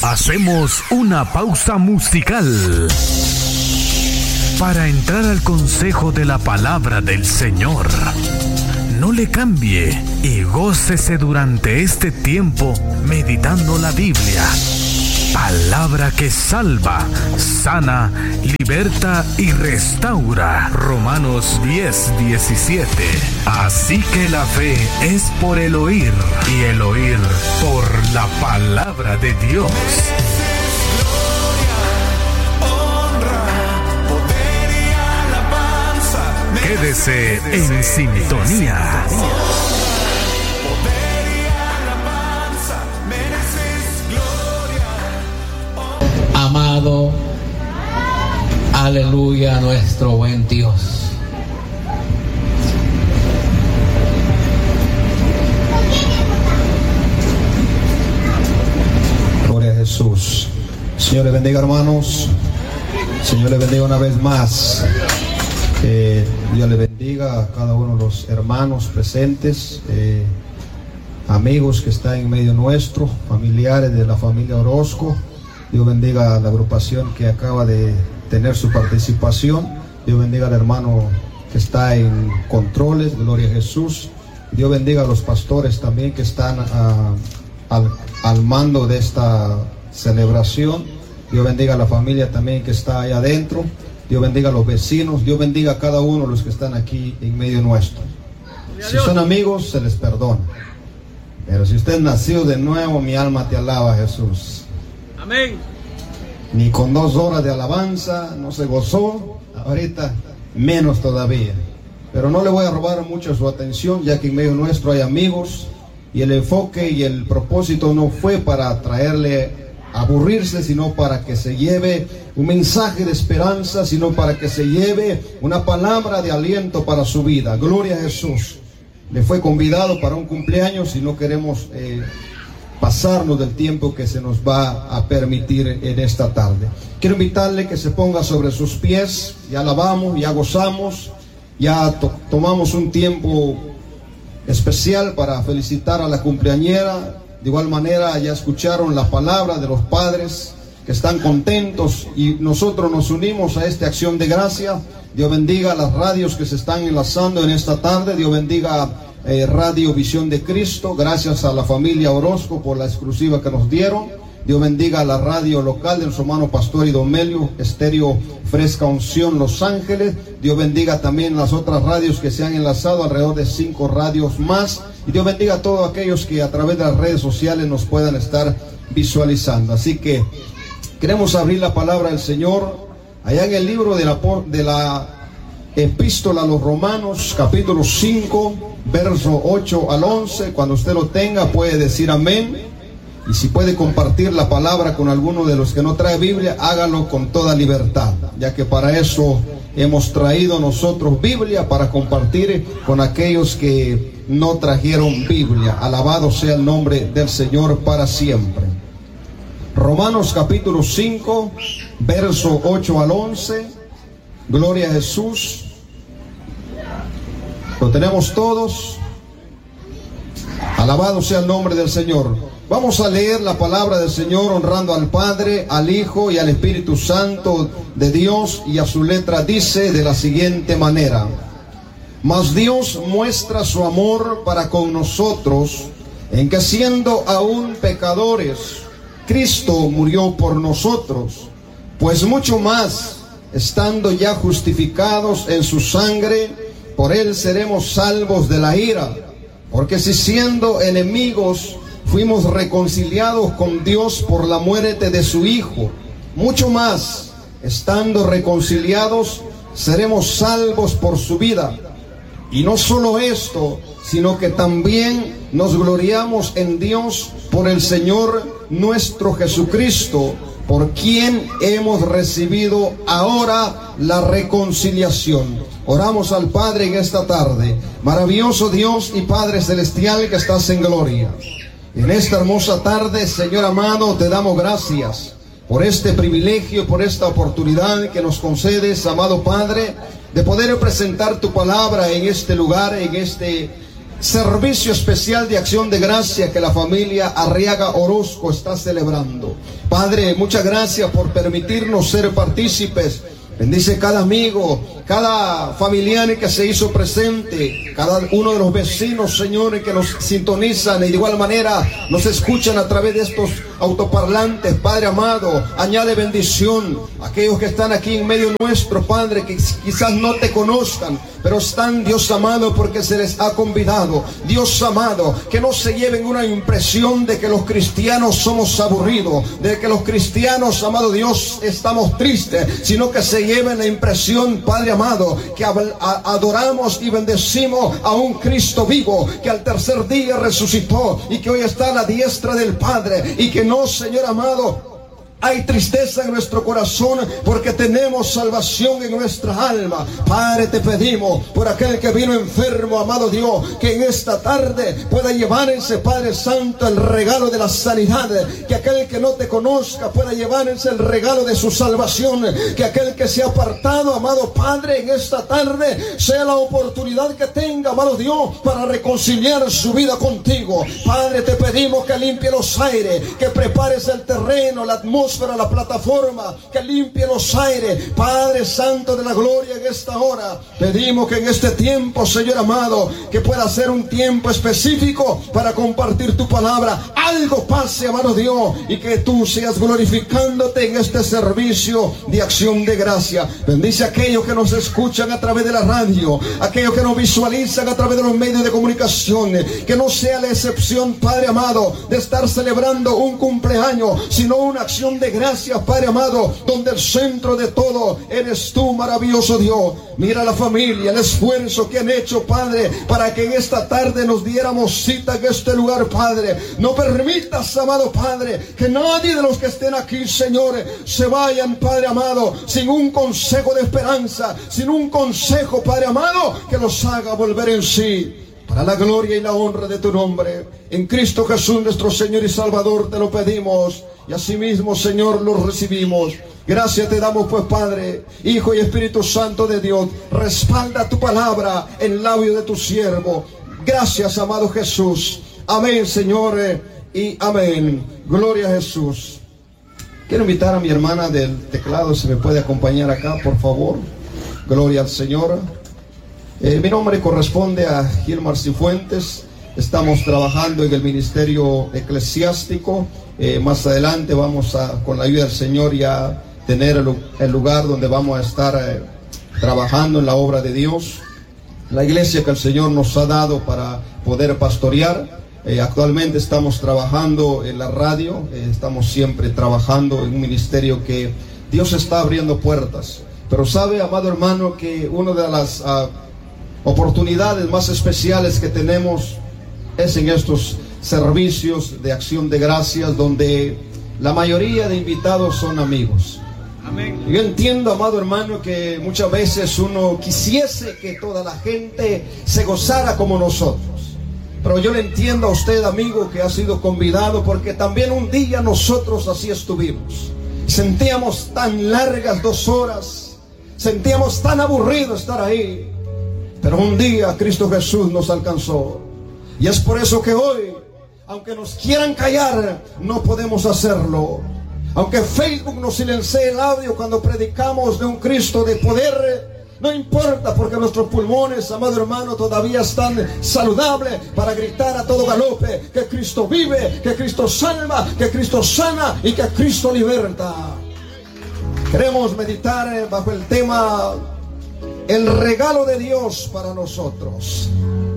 Hacemos una pausa musical para entrar al consejo de la palabra del Señor. No le cambie y gócese durante este tiempo meditando la Biblia. Palabra que salva, sana, liberta y restaura. Romanos 10:17. Así que la fe es por el oír y el oír por la palabra de Dios. Quédese en sintonía. Amado, aleluya, nuestro buen Dios. Gloria a Jesús. Señor le bendiga, hermanos. Señor le bendiga una vez más. Dios le bendiga a cada uno de los hermanos presentes, amigos que están en medio nuestro, familiares de la familia Orozco. Dios bendiga a la agrupación que acaba de tener su participación. Dios bendiga al hermano que está en controles. Gloria a Jesús. Dios bendiga a los pastores también que están al mando de esta celebración. Dios bendiga a la familia también que está allá adentro. Dios bendiga a los vecinos. Dios bendiga a cada uno de los que están aquí en medio nuestro. Si son amigos, se les perdona. Pero si usted nació de nuevo, mi alma te alaba, Jesús. Amén. Ni con 2 horas de alabanza no se gozó, ahorita menos todavía. Pero no le voy a robar mucho su atención, ya que en medio nuestro hay amigos, y el enfoque y el propósito no fue para traerle a aburrirse, sino para que se lleve un mensaje de esperanza, sino para que se lleve una palabra de aliento para su vida. Gloria a Jesús. Le fue convidado para un cumpleaños y no queremos pasarnos del tiempo que se nos va a permitir en esta tarde. Quiero invitarle que se ponga sobre sus pies. Ya alabamos, ya gozamos, ya tomamos un tiempo especial para felicitar a la cumpleañera. De igual manera ya escucharon la palabra de los padres que están contentos y nosotros nos unimos a esta acción de gracia. Dios bendiga a las radios que se están enlazando en esta tarde. Dios bendiga Radio Visión de Cristo. Gracias a la familia Orozco por la exclusiva que nos dieron. Dios bendiga a la radio local de nuestro hermano Pastor Idomelio, Estéreo Fresca Unción Los Ángeles. Dios bendiga también las otras radios que se han enlazado, alrededor de 5 radios más. Y Dios bendiga a todos aquellos que a través de las redes sociales nos puedan estar visualizando. Así que queremos abrir la palabra del Señor allá en el libro de la Epístola a los Romanos, capítulo 5, verso 8 al 11. Cuando usted lo tenga puede decir amén. Y si puede compartir la palabra con alguno de los que no trae Biblia, hágalo con toda libertad, ya que para eso hemos traído nosotros Biblia, para compartir con aquellos que no trajeron Biblia. Alabado sea el nombre del Señor para siempre. Romanos capítulo 5, verso 8 al 11. Gloria a Jesús. Lo tenemos todos. Alabado sea el nombre del Señor. Vamos a leer la palabra del Señor honrando al Padre, al Hijo y al Espíritu Santo de Dios, y a su letra dice de la siguiente manera: Mas Dios muestra su amor para con nosotros, en que siendo aún pecadores, Cristo murió por nosotros. Pues mucho más, estando ya justificados en su sangre, por él seremos salvos de la ira. Porque si siendo enemigos fuimos reconciliados con Dios por la muerte de su Hijo, mucho más, estando reconciliados, seremos salvos por su vida. Y no solo esto, sino que también nos gloriamos en Dios por el Señor nuestro Jesucristo, por quien hemos recibido ahora la reconciliación. Oramos al Padre en esta tarde. Maravilloso Dios y Padre celestial que estás en gloria, en esta hermosa tarde, Señor amado, te damos gracias por este privilegio, por esta oportunidad que nos concedes, amado Padre, de poder presentar tu palabra en este lugar, en este servicio especial de acción de gracia que la familia Arriaga Orozco está celebrando. Padre, muchas gracias por permitirnos ser partícipes. Bendice cada amigo, cada familiar que se hizo presente, cada uno de los vecinos, Señor, que nos sintonizan y de igual manera nos escuchan a través de estos autoparlantes. Padre amado, añade bendición a aquellos que están aquí en medio nuestro, Padre, que quizás no te conozcan, pero están, Dios amado, porque se les ha convidado. Dios amado, que no se lleven una impresión de que los cristianos somos aburridos, de que los cristianos, amado Dios, estamos tristes, sino que se lleven la impresión, Padre amado, que adoramos y bendecimos a un Cristo vivo, que al tercer día resucitó y que hoy está a la diestra del Padre, y que no, Señor amado, hay tristeza en nuestro corazón porque tenemos salvación en nuestra alma. Padre, te pedimos por aquel que vino enfermo, amado Dios, que en esta tarde pueda llevarse, Padre Santo, el regalo de la sanidad. Que aquel que no te conozca pueda llevarse el regalo de su salvación. Que aquel que se ha apartado, amado Padre, en esta tarde sea la oportunidad que tenga, amado Dios, para reconciliar su vida contigo. Padre, te pedimos que limpie los aires, que prepares el terreno, la atmósfera, la plataforma, que limpie los aires. Padre Santo de la gloria, en esta hora pedimos que en este tiempo, Señor amado, que pueda ser un tiempo específico para compartir tu palabra. Algo pase, amado Dios, y que tú seas glorificándote en este servicio de acción de gracia. Bendice a aquellos que nos escuchan a través de la radio, aquellos que nos visualizan a través de los medios de comunicación. Que no sea la excepción, Padre amado, de estar celebrando un cumpleaños, sino una acción de gracias, Padre amado, donde el centro de todo eres tú, maravilloso Dios. Mira la familia, el esfuerzo que han hecho, Padre, para que en esta tarde nos diéramos cita en este lugar, Padre. No permitas, amado Padre, que nadie de los que estén aquí, Señor, se vayan, Padre amado, sin un consejo de esperanza, sin un consejo, Padre amado, que los haga volver en sí. Para la gloria y la honra de tu nombre, en Cristo Jesús, nuestro Señor y Salvador, te lo pedimos. Y asimismo, Señor, lo recibimos. Gracias te damos, pues, Padre, Hijo y Espíritu Santo de Dios. Respalda tu palabra en labio de tu siervo. Gracias, amado Jesús. Amén, Señor, y amén. Gloria a Jesús. Quiero invitar a mi hermana del teclado, si me puede acompañar acá, por favor. Gloria al Señor. Mi nombre corresponde a Gilmar Cifuentes. Estamos trabajando en el ministerio eclesiástico. Más adelante vamos a, con la ayuda del Señor, ya tener el lugar donde vamos a estar trabajando en la obra de Dios. La iglesia que el Señor nos ha dado para poder pastorear. Actualmente estamos trabajando en la radio. Estamos siempre trabajando en un ministerio que Dios está abriendo puertas. Pero sabe, amado hermano, que una de las oportunidades más especiales que tenemos es en estos servicios de acción de gracias, donde la mayoría de invitados son amigos. Amén. Yo entiendo, amado hermano, que muchas veces uno quisiese que toda la gente se gozara como nosotros, pero yo le entiendo a usted, amigo, que ha sido convidado, porque también un día nosotros así estuvimos. Sentíamos tan largas 2 horas, sentíamos tan aburrido estar ahí, pero un día Cristo Jesús nos alcanzó. Y es por eso que hoy, aunque nos quieran callar, no podemos hacerlo. Aunque Facebook nos silencie el audio cuando predicamos de un Cristo de poder, no importa, porque nuestros pulmones, amado hermano, todavía están saludables para gritar a todo galope que Cristo vive, que Cristo salva, que Cristo sana y que Cristo liberta. Queremos meditar bajo el tema el regalo de Dios para nosotros.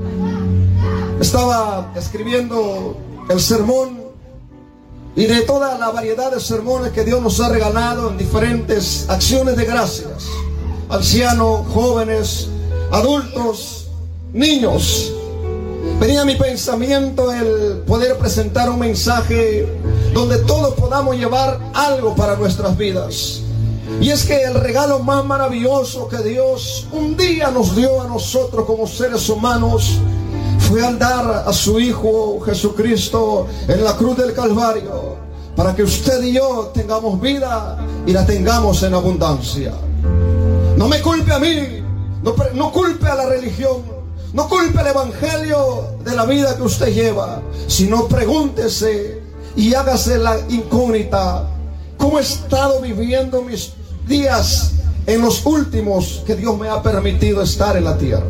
Estaba escribiendo el sermón, y de toda la variedad de sermones que Dios nos ha regalado en diferentes acciones de gracias, ancianos, jóvenes, adultos, niños, venía a mi pensamiento el poder presentar un mensaje donde todos podamos llevar algo para nuestras vidas. Y es que el regalo más maravilloso que Dios un día nos dio a nosotros como seres humanos fue al dar a su Hijo Jesucristo en la cruz del Calvario, para que usted y yo tengamos vida y la tengamos en abundancia. No me culpe a mí, no culpe a la religión, No culpe el evangelio de la vida que usted lleva, sino pregúntese y hágase la incógnita: ¿cómo he estado viviendo mis días en los últimos que Dios me ha permitido estar en la tierra?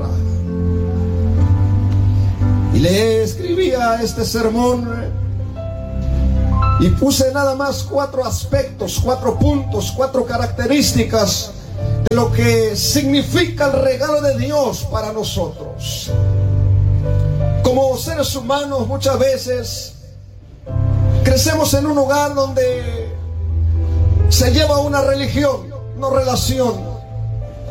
Y le escribía este sermón y puse nada más 4 aspectos, 4 puntos, 4 características de lo que significa el regalo de Dios para nosotros. Como seres humanos, muchas veces crecemos en un hogar donde se lleva una religión, no relación.